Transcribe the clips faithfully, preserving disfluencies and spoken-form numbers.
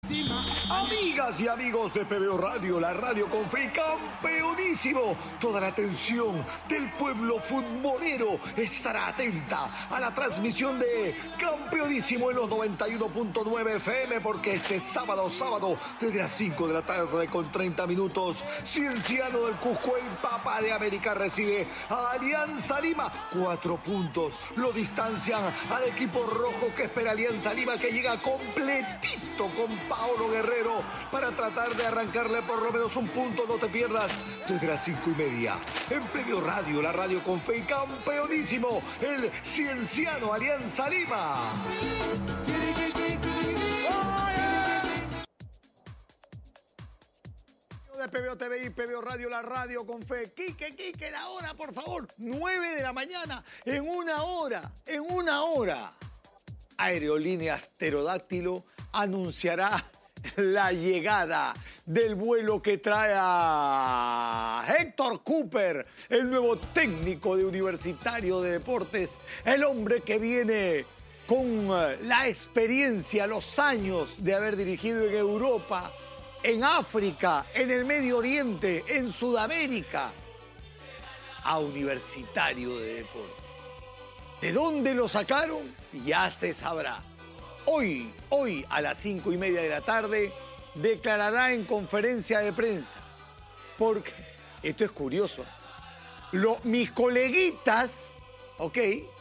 Amigas y amigos de P B O Radio, la radio con fe, campeonísimo. Toda la atención del pueblo futbolero estará atenta a la transmisión de Campeonísimo en los noventa y uno punto nueve F M, porque este sábado, sábado, desde las cinco de la tarde con treinta minutos, Cienciano del Cusco, el Papa de América, recibe a Alianza Lima. Cuatro puntos lo distancian al equipo rojo, que espera Alianza Lima, que llega completito con Paolo Guerrero para tratar de arrancarle por lo menos un punto. No te pierdas desde las cinco y media en P B O Radio, la radio con fe, campeonísimo, el Cienciano Alianza Lima. De P B O T V y P B O Radio, la radio con fe. Quique, Quique, la hora, por favor. nueve de la mañana, en una hora, en una hora. Aerolíneas Pterodáctilo anunciará la llegada del vuelo que trae a Héctor Cúper, el nuevo técnico de Universitario de Deportes, el hombre que viene con la experiencia, los años de haber dirigido en Europa, en África, en el Medio Oriente, en Sudamérica, a Universitario de Deportes. ¿De dónde lo sacaron? Ya se sabrá. Hoy, hoy a las cinco y media de la tarde, declarará en conferencia de prensa. Porque, esto es curioso, lo, mis coleguitas, ok,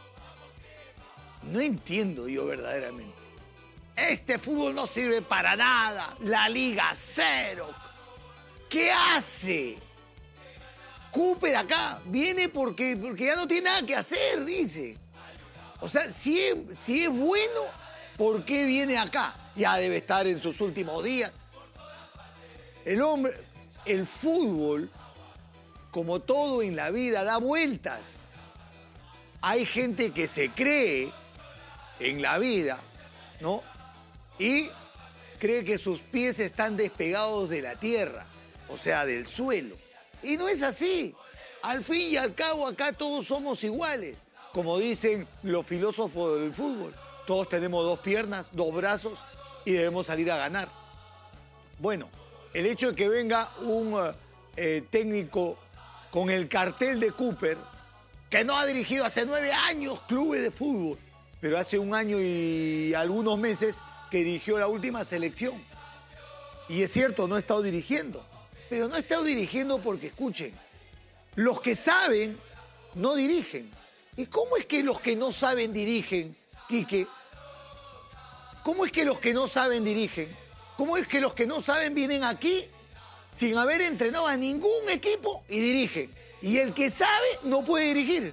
no entiendo yo verdaderamente. Este fútbol no sirve para nada, la Liga Cero. ¿Qué hace Cúper acá? Viene porque, porque ya no tiene nada que hacer, dice. O sea, si es, si es bueno, ¿por qué viene acá? Ya debe estar en sus últimos días. El hombre, el fútbol, como todo en la vida, da vueltas. Hay gente que se cree en la vida, ¿no? Y cree que sus pies están despegados de la tierra, o sea, del suelo. Y no es así. Al fin y al cabo, acá todos somos iguales. Como dicen los filósofos del fútbol, todos tenemos dos piernas, dos brazos y debemos salir a ganar. Bueno, el hecho de que venga un eh, técnico con el cartel de Cúper, que no ha dirigido hace nueve años clubes de fútbol, pero hace un año y algunos meses que dirigió la última selección. Y es cierto, no ha estado dirigiendo, pero no ha estado dirigiendo porque, escuchen, los que saben no dirigen. ¿Y cómo es que los que no saben dirigen, Quique? ¿Cómo es que los que no saben dirigen? ¿Cómo es que los que no saben vienen aquí sin haber entrenado a ningún equipo y dirigen? Y el que sabe no puede dirigir.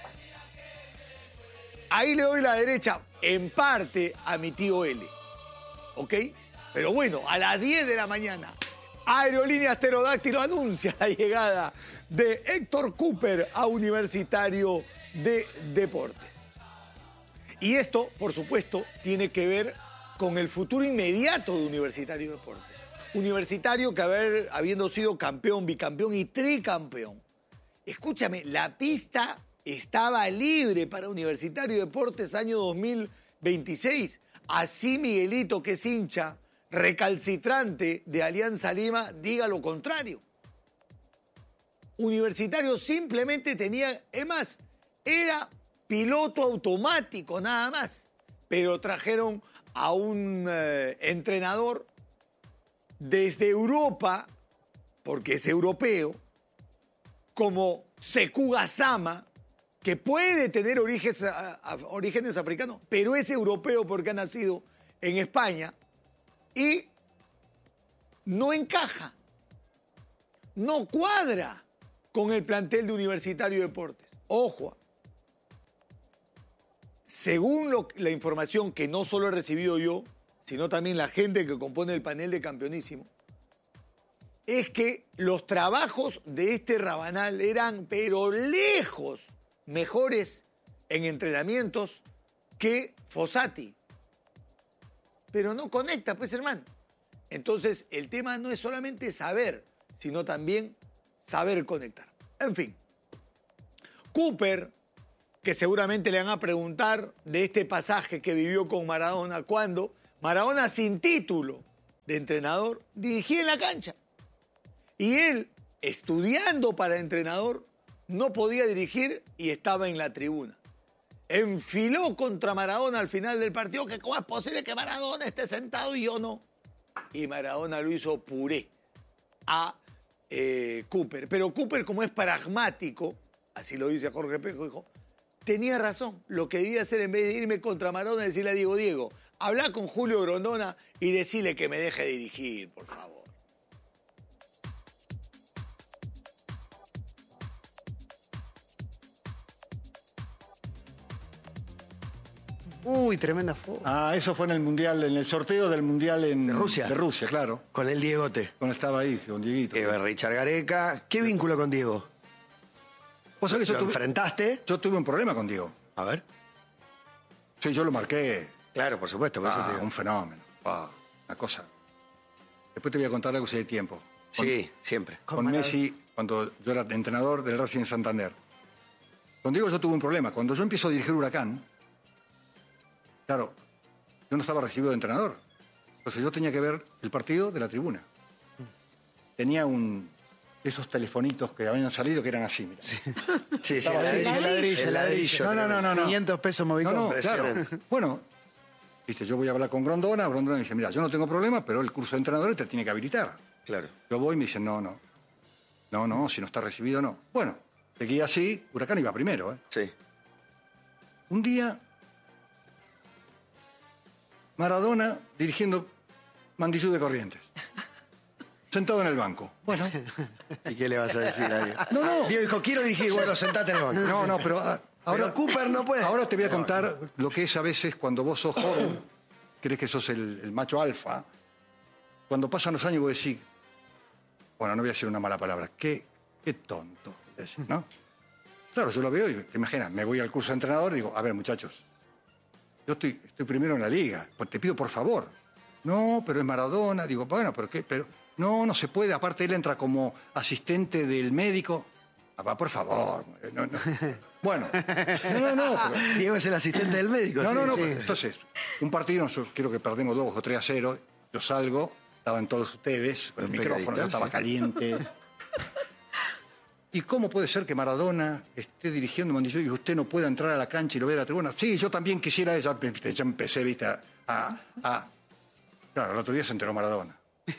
Ahí le doy la derecha, en parte, a mi tío L. ¿Ok? Pero bueno, a las diez de la mañana, Aerolíneas Pterodáctilo anuncia la llegada de Héctor Cúper a Universitario de Deportes. Y esto, por supuesto, tiene que ver con el futuro inmediato de Universitario de Deportes. Universitario que haber, habiendo sido campeón, bicampeón y tricampeón. Escúchame, la pista estaba libre para Universitario de Deportes año dos mil veintiséis. Así Miguelito, que es hincha recalcitrante de Alianza Lima, diga lo contrario. Universitario simplemente tenía, es más, era piloto automático nada más, pero trajeron a un eh, entrenador desde Europa, porque es europeo, como Sekou Gassama, que puede tener orígenes, a, a, orígenes africanos, pero es europeo porque ha nacido en España, y no encaja, no cuadra con el plantel de Universitario de Deportes. Ojo, según lo, la información que no solo he recibido yo, sino también la gente que compone el panel de Campeonísimo, es que los trabajos de este Rabanal eran, pero lejos, mejores en entrenamientos que Fossati. Pero no conecta, pues, hermano. Entonces, el tema no es solamente saber, sino también saber conectar. En fin, Cúper, que seguramente le van a preguntar de este pasaje que vivió con Maradona, cuando Maradona sin título, de entrenador, dirigía en la cancha. Y él, estudiando para entrenador, no podía dirigir y estaba en la tribuna. Enfiló contra Maradona al final del partido, que cómo es posible que Maradona esté sentado y yo no. Y Maradona lo hizo puré a eh, Cooper. Pero Cooper, como es pragmático, así lo dice Jorge Pejo, dijo, tenía razón. Lo que debía hacer en vez de irme contra Maradona, decirle a Diego, Diego, habla con Julio Grondona y decirle que me deje dirigir, por favor. Uy, tremenda foto. Ah, eso fue en el Mundial, en el sorteo del Mundial en... ¿De Rusia? De Rusia, claro. Con el Diegote. Cuando estaba ahí, con Dieguito. Eh, Richard Gareca. ¿Qué vínculo con Diego? ¿Vos sabés que ¿Lo yo tuve, enfrentaste? yo tuve un problema con Diego. A ver. Sí, yo lo marqué. Claro, por supuesto. Por eso te Ah, digo. un fenómeno. Ah, una cosa. Después te voy a contar algo si hay tiempo. Con, Sí, siempre. con Messi, cuando yo era entrenador del Racing Santander. Con Diego yo tuve un problema. Cuando yo empiezo a dirigir Huracán, claro, yo no estaba recibido de entrenador. Entonces yo tenía que ver el partido de la tribuna. Tenía un... esos telefonitos que habían salido que eran así, mira. Sí, sí, Estaba el ahí. ladrillo. El ladrillo, El ladrillo. No, no, no, no, no. quinientos pesos Movicom. No, no, claro. Impresionante. Bueno, dice, yo voy a hablar con Grondona. Grondona me dice, mira, yo no tengo problema, pero el curso de entrenadores te tiene que habilitar. Claro. Yo voy y me dicen, no, no. No, no, si no está recibido, no. Bueno, seguía así. Huracán iba primero, ¿eh? Sí. Un día, Maradona dirigiendo Mandillú de Corrientes. Sentado en el banco. Bueno. ¿Y qué le vas a decir a Diego? No, no. Diego dijo, quiero dirigir. Bueno, sentate en el banco. No, no, pero ah, ahora... Pero Cooper no puede. Ahora te voy a contar lo que es a veces cuando vos sos joven, crees que sos el, el macho alfa. Cuando pasan los años vos decís, bueno, no voy a decir una mala palabra, qué, qué tonto, decís, ¿no? Claro, yo lo veo y te imaginas, me voy al curso de entrenador y digo, a ver, muchachos, yo estoy, estoy primero en la liga, pues te pido por favor. No, pero es Maradona. Digo, bueno, ¿pero qué? Pero no, no se puede. Aparte, él entra como asistente del médico. Ah, por favor. No, no. Bueno, no, no, no. Pero... Diego es el asistente del médico. No, no, no. Sí. Pero, entonces, un partido, nosotros creo que perdemos dos o tres a cero. Yo salgo, estaban todos ustedes con el Un micrófono, periodista, yo estaba sí. caliente. ¿Y cómo puede ser que Maradona esté dirigiendo Mandillú y usted no pueda entrar a la cancha y lo vea a la tribuna? Sí, yo también quisiera eso. Ya empecé, viste, a, a, a... Claro, el otro día se enteró Maradona.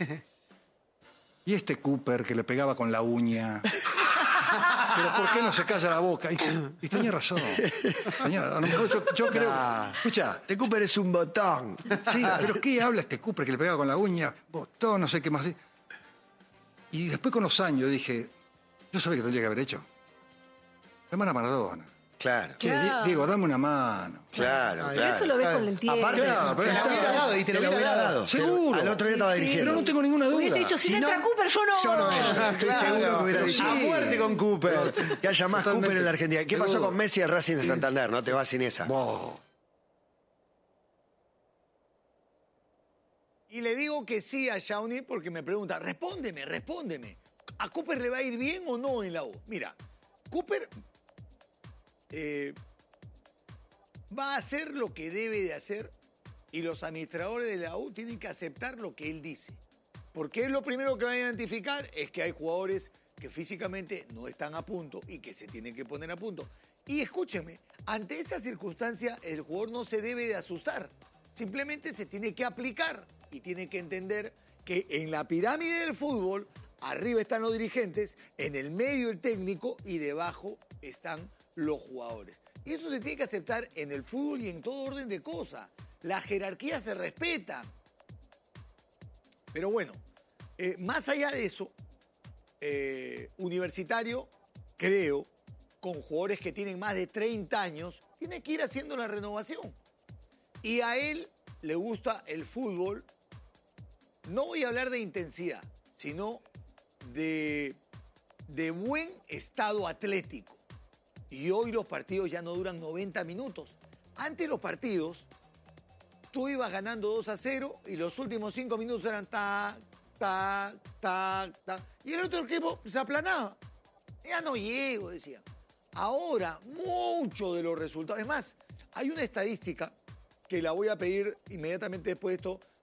Y este Cooper que le pegaba con la uña. Pero ¿por qué no se calla la boca? Y, y tenía razón. Tenía razón. A lo mejor yo, yo creo... Nah. Escucha. Este Cooper es un botón. Sí, pero ¿qué habla este Cooper que le pegaba con la uña? Botón, no sé qué más. Y después con los años dije, yo sabía que tendría que haber hecho. Llamar a Maradona. Claro. Che, Claro. Di- Diego, dame una mano. Claro, Ay, claro. Eso lo ves con el tiempo. Aparte, Claro, pero te la está- hubiera dado y te, te la hubiera dado. Seguro. Al otro día estaba Sí, sí. dirigiendo. Pero no tengo ninguna duda. Hubiese dicho, si, Si no entra no, Cooper, yo no. Yo no era. Estoy Claro, seguro que hubiera pero dicho, sí. a muerte con Cooper. Que haya más Totalmente. Cooper en la Argentina. ¿Qué pasó Seguro. con Messi y el Racing de Santander? No te vas sin esa. Vos. Y le digo que sí a Shawnee porque me pregunta, respóndeme, respóndeme. ¿A Cooper le va a ir bien o no en la U? Mira, Cooper eh, va a hacer lo que debe de hacer y los administradores de la U tienen que aceptar lo que él dice. Porque es lo primero que van a identificar es que hay jugadores que físicamente no están a punto y que se tienen que poner a punto. Y escúcheme, ante esa circunstancia el jugador no se debe de asustar. Simplemente se tiene que aplicar y tiene que entender que en la pirámide del fútbol, arriba están los dirigentes, en el medio el técnico y debajo están los jugadores. Y eso se tiene que aceptar en el fútbol y en todo orden de cosas. Las jerarquías se respetan. Pero bueno, eh, más allá de eso, eh, Universitario, creo, con jugadores que tienen más de treinta años, tiene que ir haciendo la renovación. Y a él le gusta el fútbol, no voy a hablar de intensidad, sino de, de buen estado atlético. Y hoy los partidos ya no duran noventa minutos. Antes los partidos, tú ibas ganando dos a cero y los últimos cinco minutos eran tac, tac, tac, tac. Y el otro equipo se aplanaba. Ya no llego, decía. Ahora, muchos de los resultados. Es más, hay una estadística que la voy a pedir inmediatamente después de esto,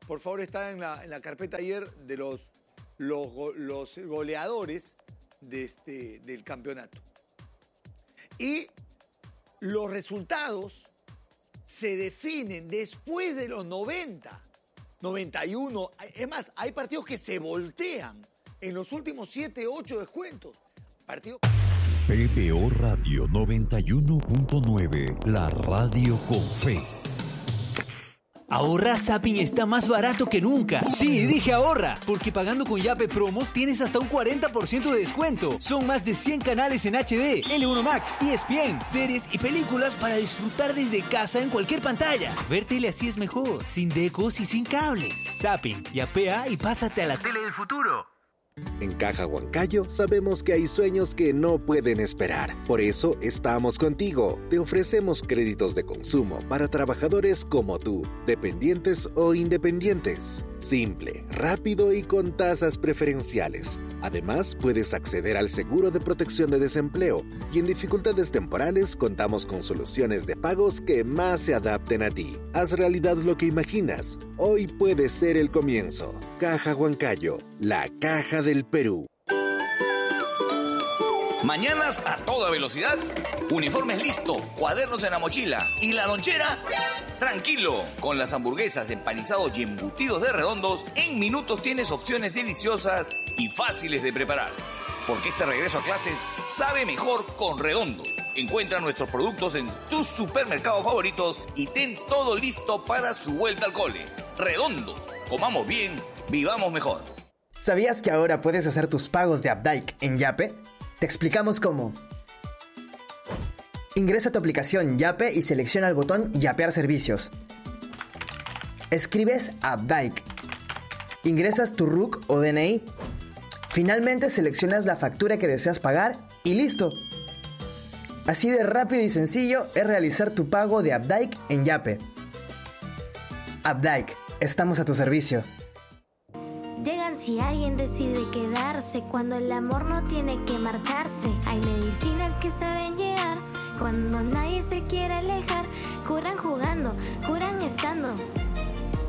por favor, está en la, en la carpeta ayer de los, los, los goleadores de este, del campeonato. Y los resultados se definen después de los noventa, noventa y uno. Es más, hay partidos que se voltean en los últimos siete, ocho descuentos. Partido... P P O Radio noventa y uno punto nueve, la radio con fe. Ahorra, Zapping está más barato que nunca. Sí, dije ahorra, porque pagando con Yape Promos tienes hasta un cuarenta por ciento de descuento. Son más de cien canales en H D, L uno Max, E S P N, series y películas para disfrutar desde casa en cualquier pantalla. Ver tele así es mejor, sin decos y sin cables. Zapping, yapea y pásate a la tele del futuro. En Caja Huancayo sabemos que hay sueños que no pueden esperar. Por eso estamos contigo. Te ofrecemos créditos de consumo para trabajadores como tú, dependientes o independientes. Simple, rápido y con tasas preferenciales. Además, puedes acceder al seguro de protección de desempleo y en dificultades temporales contamos con soluciones de pagos que más se adapten a ti. Haz realidad lo que imaginas. Hoy puede ser el comienzo. Caja Huancayo, la caja del Perú. Mañanas a toda velocidad, uniformes listo, cuadernos en la mochila y la lonchera. Tranquilo, con las hamburguesas, empanizados y embutidos de Redondos, en minutos tienes opciones deliciosas y fáciles de preparar. Porque este regreso a clases sabe mejor con Redondos. Encuentra nuestros productos en tus supermercados favoritos y ten todo listo para su vuelta al cole. Redondos, comamos bien, vivamos mejor. ¿Sabías que ahora puedes hacer tus pagos de Updike en Yape? Te explicamos cómo. Ingresa a tu aplicación Yape y selecciona el botón Yapear servicios. Escribes Updike. Ingresas tu R U C o D N I. Finalmente seleccionas la factura que deseas pagar y ¡listo! Así de rápido y sencillo es realizar tu pago de Updike en Yape. Updike, estamos a tu servicio. Llegan si alguien decide quedarse, cuando el amor no tiene que marcharse. Hay medicinas que saben llegar, cuando nadie se quiere alejar. Curan jugando, curan estando.